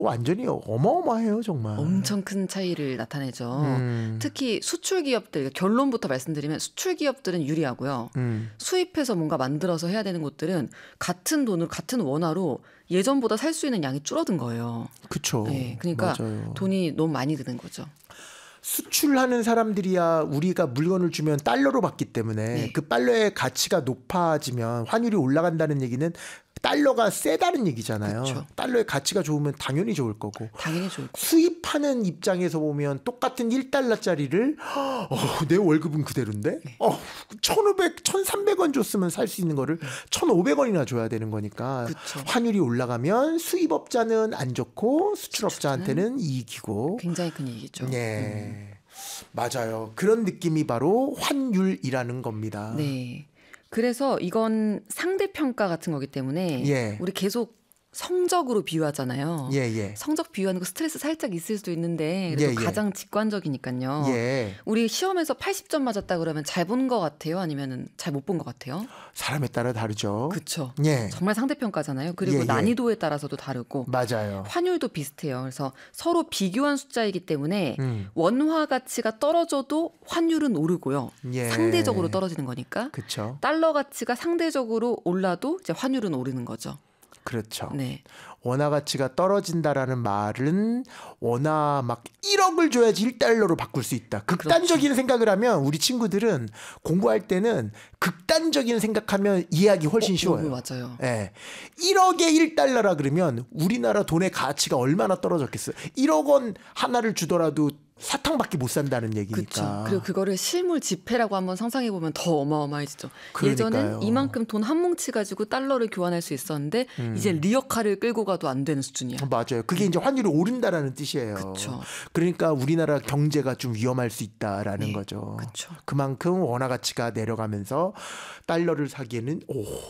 완전히 어마어마해요, 정말. 엄청 큰 차이를 나타내죠. 특히 수출 기업들, 결론부터 말씀드리면 수출 기업들은 유리하고요. 수입해서 뭔가 만들어서 해야 되는 곳들은 같은 돈을 같은 원화로 예전보다 살 수 있는 양이 줄어든 거예요. 그렇죠. 네, 그러니까 맞아요. 돈이 너무 많이 드는 거죠. 수출하는 사람들이야 우리가 물건을 주면 달러로 받기 때문에 네. 그 달러의 가치가 높아지면 환율이 올라간다는 얘기는 달러가 세다는 얘기잖아요. 그쵸. 달러의 가치가 좋으면 당연히 좋을 거고. 당연히 좋을 거고. 수입하는 입장에서 보면 똑같은 1달러짜리를 내 월급은 그대로인데 1,500, 1,300원 줬으면 살 수 있는 거를 1,500원이나 줘야 되는 거니까 그쵸. 환율이 올라가면 수입업자는 안 좋고 수출업자한테는 이익이고 굉장히 큰 얘기죠. 네. 맞아요. 그런 느낌이 바로 환율이라는 겁니다. 네. 그래서 이건 상대평가 같은 거기 때문에 예. 우리 계속 성적으로 비유하잖아요. 예. 성적 비유하는 거 스트레스 살짝 있을 수도 있는데 그래도 예. 가장 직관적이니까요. 예. 우리 시험에서 80점 맞았다 그러면 잘 본 것 같아요? 아니면 잘 못 본 것 같아요? 사람에 따라 다르죠. 그렇죠. 예. 정말 상대평가잖아요. 그리고 예. 난이도에 따라서도 다르고 맞아요. 환율도 비슷해요. 그래서 서로 비교한 숫자이기 때문에 음. 원화 가치가 떨어져도 환율은 오르고요. 예. 상대적으로 떨어지는 거니까. 그렇죠. 달러 가치가 상대적으로 올라도 이제 환율은 오르는 거죠. 그렇죠. 네. 원화 가치가 떨어진다라는 말은 원화 막 1억을 줘야지 1달러로 바꿀 수 있다. 극단적인 그렇죠. 생각을 하면 우리 친구들은 공부할 때는 극단적인 생각하면 이해하기 훨씬 쉬워요. 맞아요. 예. 1억에 1달러라 그러면 우리나라 돈의 가치가 얼마나 떨어졌겠어요. 1억 원 하나를 주더라도 사탕밖에 못 산다는 얘기니까. 그렇죠. 그리고 그거를 실물 지폐라고 한번 상상해 보면 더 어마어마해지죠. 그러니까요. 예전엔 이만큼 돈 한 뭉치 가지고 달러를 교환할 수 있었는데 이제 리어카를 끌고 가도 안 되는 수준이야. 맞아요. 그게 이제 환율이 오른다라는 뜻이에요. 그쵸. 그러니까 우리나라 경제가 좀 위험할 수 있다라는 네, 거죠. 그쵸. 그만큼 원화 가치가 내려가면서 달러를 사기에는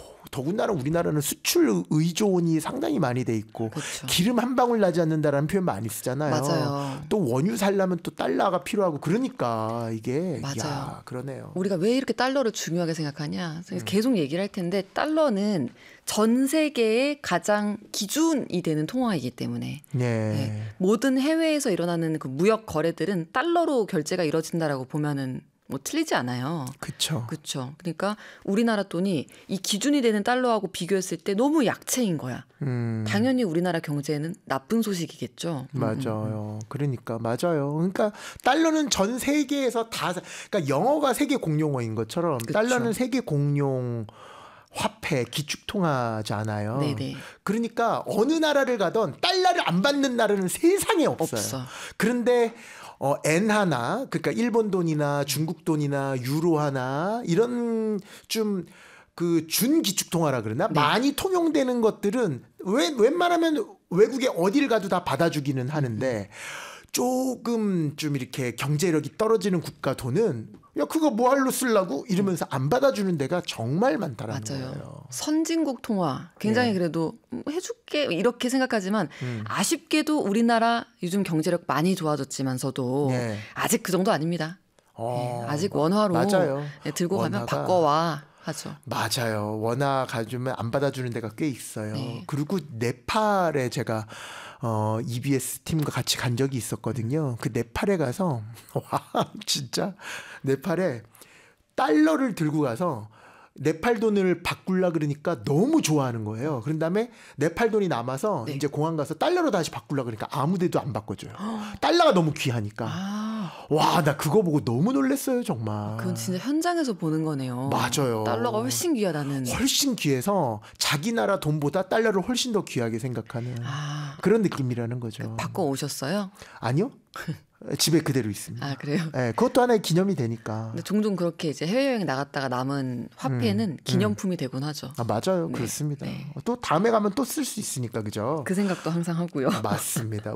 더군다나 우리나라는 수출 의존이 상당히 많이 돼 있고 그쵸. 기름 한 방울 나지 않는다라는 표현 많이 쓰잖아요. 맞아요. 또 원유 살려면 또 달러가 필요하고 그러니까 이게 맞아요. 야, 그러네요. 우리가 왜 이렇게 달러를 중요하게 생각하냐? 계속 얘기를 할 텐데 달러는 전 세계의 가장 기준이 되는 통화이기 때문에 네. 모든 해외에서 일어나는 그 무역 거래들은 달러로 결제가 이루어진다라고 보면은 뭐 틀리지 않아요. 그렇죠. 그렇죠. 그러니까 우리나라 돈이 이 기준이 되는 달러하고 비교했을 때 너무 약체인 거야. 당연히 우리나라 경제에는 나쁜 소식이겠죠. 맞아요. 그러니까 맞아요. 그러니까 달러는 전 세계에서 다 그러니까 영어가 세계 공용어인 것처럼 그쵸. 달러는 세계 공용 화폐 기축통화잖아요. 네네. 그러니까 어느 나라를 가던 달러를 안 받는 나라는 세상에 없어요. 없어. 그런데 엔 하나, 그러니까 일본 돈이나 중국 돈이나 유로 하나 이런 좀 그 준기축통화라 그러나 네. 많이 통용되는 것들은 웬만하면 외국에 어딜 가도 다 받아주기는 하는데 조금 좀 이렇게 경제력이 떨어지는 국가 돈은 야 그거 뭐 할로 쓰려고 이러면서 안 받아주는 데가 정말 많다라는 맞아요. 거예요. 선진국 통화 굉장히 네. 그래도 해줄게 이렇게 생각하지만 아쉽게도 우리나라 요즘 경제력 많이 좋아졌지만서도 네. 아직 그 정도 아닙니다. 네, 아직 원화로 맞아요. 네, 들고 가면 원화가- 바꿔와 하죠. 맞아요. 원화 가지면 안 받아주는 데가 꽤 있어요. 네. 그리고 네팔에 제가 EBS 팀과 같이 간 적이 있었거든요. 그 네팔에 가서 와 진짜 네팔에 달러를 들고 가서 네팔 돈을 바꾸려 그러니까 너무 좋아하는 거예요. 그런 다음에 네팔 돈이 남아서 네. 이제 공항 가서 달러로 다시 바꾸려 그러니까 아무데도 안 바꿔줘요. 달러가 너무 귀하니까. 와, 나 그거 보고 너무 놀랐어요, 정말. 그건 진짜 현장에서 보는 거네요. 맞아요. 달러가 훨씬 귀하다는. 훨씬 귀해서 자기 나라 돈보다 달러를 훨씬 더 귀하게 생각하는 그런 느낌이라는 거죠. 바꿔 오셨어요? 아니요. 집에 그대로 있습니다. 아 그래요? 네, 그것도 하나의 기념이 되니까. 근데 종종 그렇게 이제 해외여행 나갔다가 남은 화폐는 기념품이 되곤 하죠. 아, 맞아요. 네, 그렇습니다. 네. 또 다음에 가면 또 쓸 수 있으니까, 그죠? 그 생각도 항상 하고요. 맞습니다.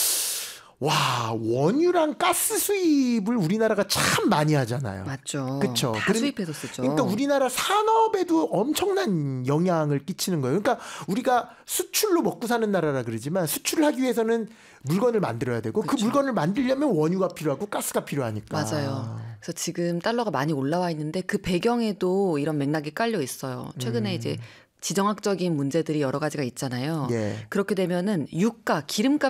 와, 원유랑 가스 수입을 우리나라가 참 많이 하잖아요. 맞죠. 그쵸. 다 수입해서 쓰죠. 그러니까 우리나라 산업에도 엄청난 영향을 끼치는 거예요. 그러니까 우리가 수출로 먹고 사는 나라라 그러지만 수출을 하기 위해서는 물건을 만들어야 되고 그 물건을 만들려면 원유가 필요하고 가스가 필요하니까. 맞아요. 그래서 지금 달러가 많이 올라와 있는데 그 배경에도 이런 맥락이 깔려 있어요. 최근에 이제 지정학적인 문제들이 여러 가지가 있잖아요. 예. 그렇게 되면은 유가, 기름값